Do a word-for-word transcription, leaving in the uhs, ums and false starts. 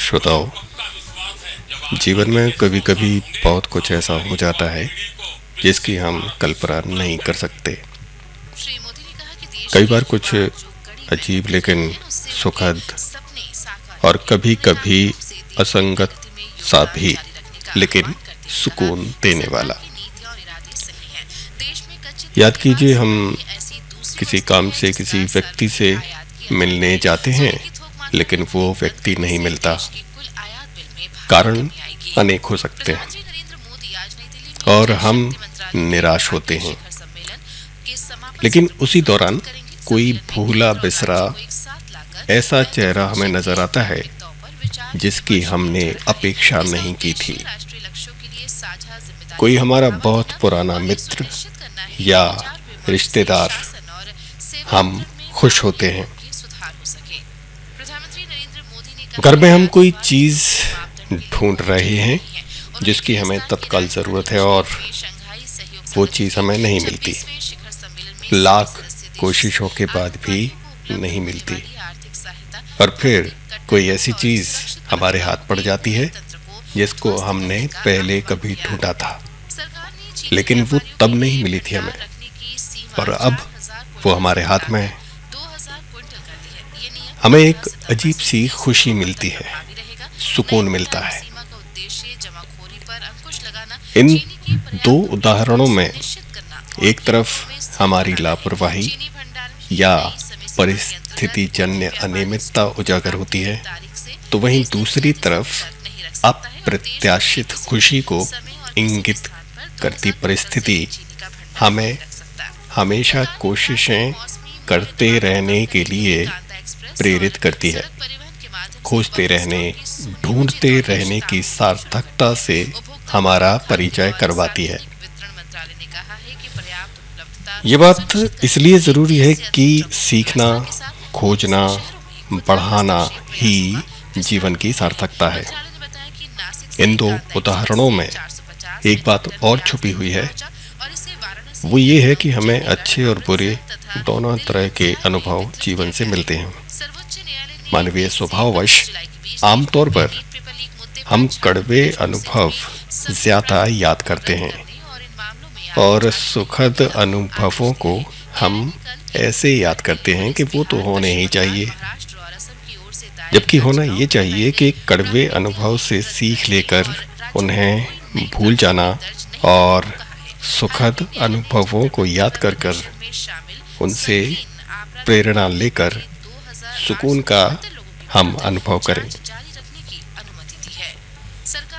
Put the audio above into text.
श्रोताओं, जीवन में कभी कभी बहुत कुछ ऐसा हो जाता है जिसकी हम कल्पना नहीं कर सकते। कई बार कुछ अजीब लेकिन सुखद और कभी कभी असंगत सा भी लेकिन सुकून देने वाला। याद कीजिए, हम किसी काम से किसी व्यक्ति से मिलने जाते हैं लेकिन वो व्यक्ति नहीं मिलता। कारण अनेक हो सकते हैं और हम निराश होते हैं, लेकिन उसी दौरान कोई भूला बिसरा ऐसा चेहरा हमें नजर आता है जिसकी हमने अपेक्षा नहीं की थी। कोई हमारा बहुत पुराना मित्र या रिश्तेदार, हम खुश होते हैं। घर में हम कोई चीज ढूंढ रहे हैं जिसकी हमें तत्काल जरूरत है और वो चीज हमें नहीं मिलती। लाख कोशिशों के बाद भी नहीं मिलती और फिर कोई ऐसी चीज हमारे हाथ पड़ जाती है जिसको हमने पहले कभी ढूंढा था, लेकिन वो तब नहीं मिली थी हमें और अब वो हमारे हाथ में है। हमें एक अजीब सी खुशी मिलती है, सुकून मिलता है। इन दो उदाहरणों में एक तरफ हमारी लापरवाही या परिस्थितिजन्य अनियमितता उजागर होती है, तो वहीं दूसरी तरफ अप्रत्याशित खुशी को इंगित करती परिस्थिति हमें हमेशा कोशिशें करते रहने के लिए प्रेरित करती है, खोजते रहने, ढूंढते रहने की सार्थकता से हमारा परिचय करवाती है। ये बात इसलिए जरूरी है कि सीखना, खोजना, बढ़ाना ही जीवन की सार्थकता है। इन दो उदाहरणों में एक बात और छुपी हुई है, वो ये है कि हमें अच्छे और बुरे दोनों तरह के अनुभव जीवन से मिलते हैं। मानवीय स्वभाववश आमतौर पर हम कड़वे अनुभव ज्यादा याद करते हैं और सुखद अनुभवों को हम ऐसे याद करते हैं कि वो तो होने ही चाहिए, जबकि होना ये चाहिए कि कड़वे अनुभव से सीख लेकर उन्हें भूल जाना और सुखद अनुभवों को याद कर कर उनसे प्रेरणा लेकर सुकून का हम अनुभव करें।